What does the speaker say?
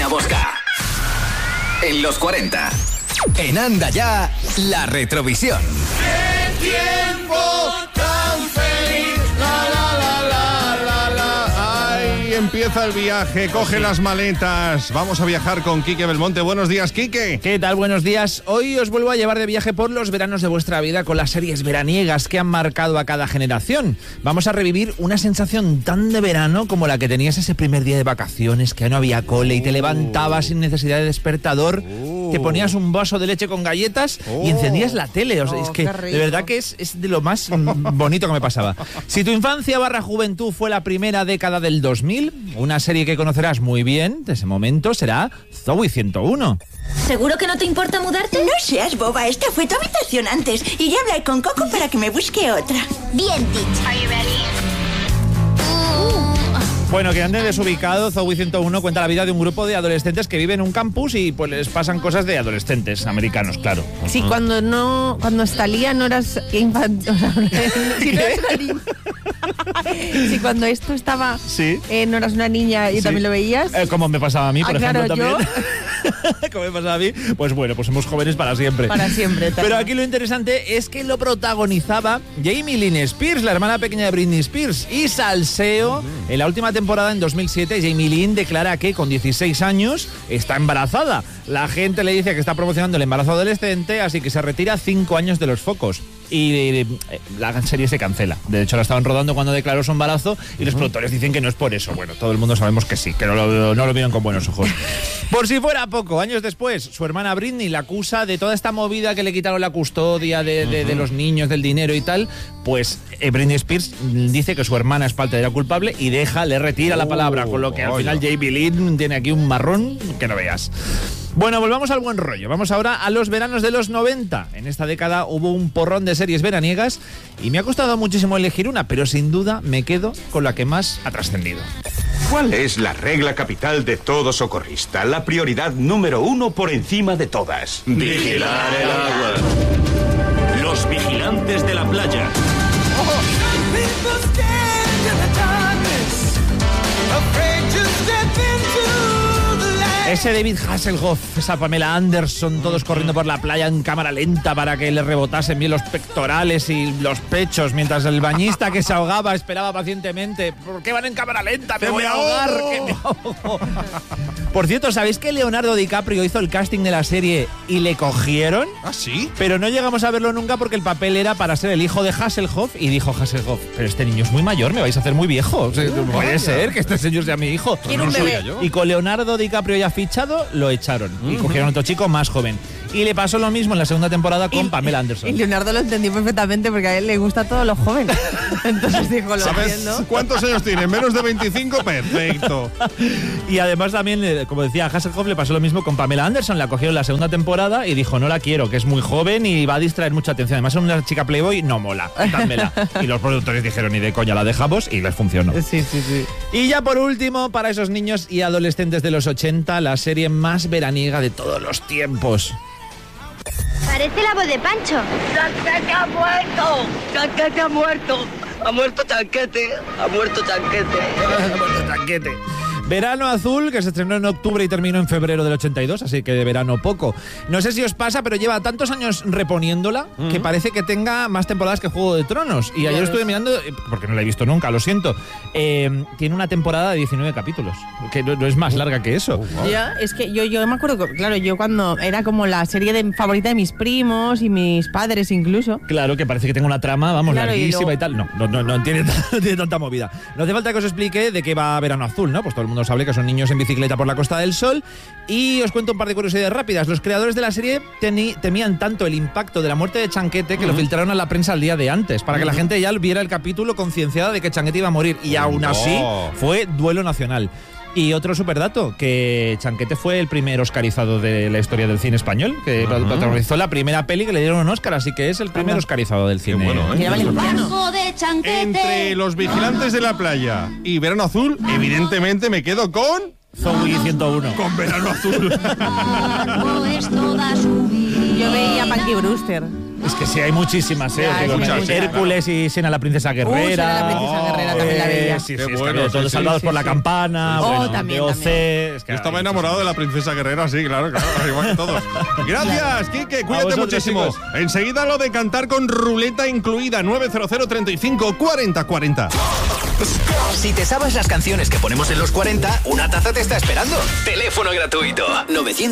Marina Bosca. En los 40. En Anda Ya, la retrovisión. ¡Qué tiempo tan feliz! La, la, la, la, la, la. Ahí empieza el viaje, coge las maletas. Vamos a viajar con Quique Belmonte. Buenos días, Quique. ¿Qué tal? Buenos días. Hoy os vuelvo a llevar de viaje por los veranos de vuestra vida con las series veraniegas que han marcado a cada generación. Vamos a revivir una sensación tan de verano como la que tenías ese primer día de vacaciones, que no había cole y te levantabas sin necesidad de despertador. Te ponías un vaso de leche con galletas y encendías la tele. O sea, es que de verdad que es de lo más bonito que me pasaba. Si tu infancia / juventud fue la primera década del 2000, una serie que conocerás muy bien de ese momento será Zoey 101. ¿Seguro que no te importa mudarte? No seas boba, esta fue tu habitación antes y ya hablé con Coco para que me busque otra. Bien dicho. Are you ready? Bueno, que ande desubicado, Zoey 101 cuenta la vida de un grupo de adolescentes que viven en un campus y pues les pasan cosas de adolescentes americanos, claro. Sí, cuando Talía no eras infantil, o sea, si no eras una niña. Si cuando esto estaba, sí. No eras una niña y también lo veías. Como me pasaba a mí, por ejemplo, claro, también. Como me pasaba a mí, pues bueno, pues somos jóvenes para siempre. Para siempre. Pero aquí lo interesante es que lo protagonizaba Jamie Lynn Spears, la hermana pequeña de Britney Spears, y salseo. En la última temporada, en 2007, Jamie Lynn declara que con 16 años está embarazada. La gente le dice que está promocionando el embarazo adolescente, así que se retira 5 años de los focos. Y la serie se cancela. De hecho, la estaban rodando cuando declaró su embarazo y los productores dicen que no es por eso. Bueno, todo el mundo sabemos que sí, que no lo vieron con buenos ojos. Por si fuera poco, años después, su hermana Britney la acusa de toda esta movida que le quitaron la custodia de los niños, del dinero y tal. Pues Britney Spears dice que su hermana es parte de la culpable y le retira la palabra, con lo que al final Jamie Lynn tiene aquí un marrón que no veas. Bueno, volvamos al buen rollo. Vamos ahora a los veranos de los 90. En esta década hubo un porrón de series veraniegas y me ha costado muchísimo elegir una, pero sin duda me quedo con la que más ha trascendido. ¿Cuál es la regla capital de todo socorrista? La prioridad número 1 por encima de todas. Vigilar el agua. Los vigilantes de la playa. Ese David Hasselhoff, esa Pamela Anderson, todos corriendo por la playa en cámara lenta para que le rebotasen bien los pectorales y los pechos, mientras el bañista que se ahogaba esperaba pacientemente. ¿Por qué van en cámara lenta? ¡Me voy a ahogar! ¡Que me ahogo! Por cierto, ¿sabéis que Leonardo DiCaprio hizo el casting de la serie y le cogieron? ¿Ah, sí? Pero no llegamos a verlo nunca porque el papel era para ser el hijo de Hasselhoff y dijo Hasselhoff, pero este niño es muy mayor, me vais a hacer muy viejo. O sea, no puede ser que este señor sea mi hijo. Quiero un bebé. Y con Leonardo DiCaprio ya fichado, lo echaron. Y cogieron a otro chico más joven. Y le pasó lo mismo en la segunda temporada con Pamela Anderson. Y Leonardo lo entendió perfectamente porque a él le gusta todo lo joven. Entonces dijo, lo entiendo. ¿Cuántos años tiene? ¿Menos de 25? Perfecto. Y además también, como decía, a Hasselhoff le pasó lo mismo con Pamela Anderson. La cogieron en la segunda temporada y dijo, no la quiero, que es muy joven y va a distraer mucha atención. Además, es una chica playboy, no mola, quítadmela. Y los productores dijeron, ni de coña, la dejamos y les funcionó. Sí. Y ya por último, para esos niños y adolescentes de los 80, la serie más veraniega de todos los tiempos. Parece la voz de Pancho. ¡Chanquete ha muerto! ¡Chanquete ha muerto! ¡Ha muerto Chanquete! ¡Ha muerto Chanquete! Verano Azul, que se estrenó en octubre y terminó en febrero del 82, así que de verano poco. No sé si os pasa, pero lleva tantos años reponiéndola que parece que tenga más temporadas que Juego de Tronos. Y ayer estuve mirando, porque no la he visto nunca, lo siento. Tiene una temporada de 19 capítulos, que no es más larga que eso. Ya, es que yo me acuerdo, claro, yo cuando era como la serie favorita de mis primos y mis padres incluso. Claro, que parece que tenga una trama, vamos, claro, larguísima y tal. No tiene tanta movida. No hace falta que os explique de qué va Verano Azul, ¿no? Pues todo el mundo sabe que son niños en bicicleta por la Costa del Sol. Y os cuento un par de curiosidades rápidas. Los creadores de la serie temían tanto el impacto de la muerte de Chanquete que lo filtraron a la prensa el día de antes, para que la gente ya viera el capítulo concienciada de que Chanquete iba a morir. Y aún así fue duelo nacional. Y otro superdato, que Chanquete fue el primer oscarizado de la historia del cine español, que protagonizó la primera peli que le dieron un Oscar, así que es el primer oscarizado del cine. Qué bueno, de Chanquete. Entre los vigilantes de la playa y Verano Azul, evidentemente me quedo con... Zoey 101. Con Verano Azul. Yo veía a Punky Brewster. Es que sí, hay muchísimas, Ya, Digo, muchas, Hércules y Xena la princesa guerrera. Xena la princesa guerrera también la veía. Sí, Qué sí, bueno, es que todos sí, salvados sí, por la sí. campana. Oh, bueno, también, DOC, también. es que Yo estaba hay enamorado de la princesa guerrera, sí, claro, igual que todos. Gracias, Quique, cuídate vosotros, muchísimo. chicos. Enseguida lo de cantar con ruleta incluida, 900 35 40 40. Si te sabes las canciones que ponemos en los 40, una taza te está esperando. Teléfono gratuito 900